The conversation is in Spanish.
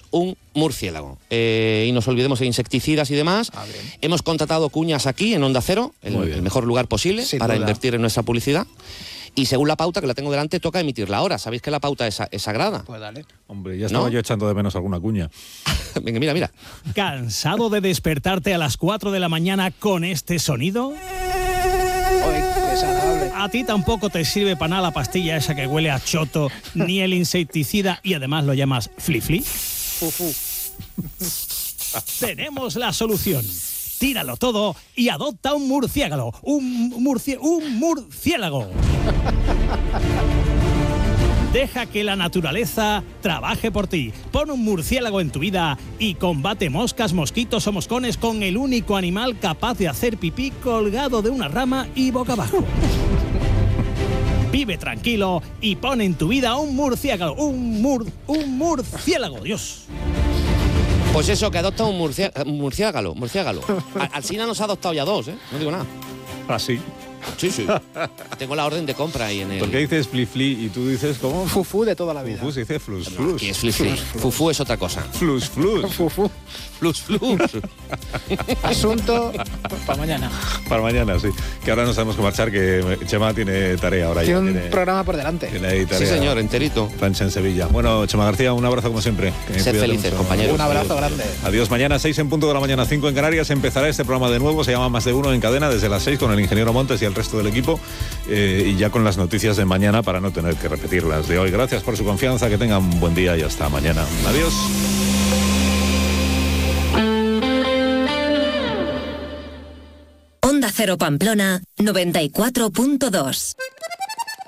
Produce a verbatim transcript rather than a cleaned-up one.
un murciélago. Eh, y nos olvidemos de insecticidas y demás. Ah, hemos contratado cuñas aquí en Onda Cero, el, el mejor lugar posible Sin para duda. invertir en nuestra publicidad. Y según la pauta, que la tengo delante, toca emitirla ahora. ¿Sabéis que la pauta es, es sagrada? Pues dale. Hombre, ya estaba ¿No? yo echando de menos alguna cuña. Venga, mira, mira. ¿Cansado de despertarte a las cuatro de la mañana con este sonido? Ay, qué desagradable. A ti tampoco te sirve para nada la pastilla esa que huele a choto, ni el insecticida y además lo llamas fli-fli. Fufu. Tenemos la solución. Tíralo todo y adopta un murciélago. Un, murci- un murciélago. Deja que la naturaleza trabaje por ti. Pon un murciélago en tu vida y combate moscas, mosquitos o moscones con el único animal capaz de hacer pipí colgado de una rama y boca abajo. Vive tranquilo y pon en tu vida un murciélago. Un, mur, un murciélago, Dios. Pues eso, que adopta un murcia- un murciélago. murciélago. Al- Alsina nos ha adoptado ya dos, ¿eh? No digo nada. Ah, sí. Sí, sí. Tengo la orden de compra ahí en el... ¿Por qué dices fli-fli y tú dices cómo? Fufu de toda la vida. Fufu se dice flus, No, flus. aquí es fli-fli. Fufu es otra cosa. Flus, flus. Fufu. Flus, flus. Asunto para mañana. Para mañana, sí. Que ahora nos tenemos que marchar, que Chema tiene tarea ahora. Tiene ya, un tiene, programa por delante. tiene ahí Sí, tarea. señor, enterito. Plancha en Sevilla. Bueno, Chema García, un abrazo como siempre. Que Sed cuídate felices, mucho. compañeros. Un abrazo grande. Adiós. Mañana seis en punto de la mañana, cinco en Canarias. Empezará este programa de nuevo. Se llama Más de Uno en cadena desde las seis con el ingeniero Montes y el resto del equipo. Eh, y ya con las noticias de mañana para no tener que repetir las de hoy. Gracias por su confianza. Que tengan un buen día y hasta mañana. Adiós. Onda Cero Pamplona noventa y cuatro punto dos.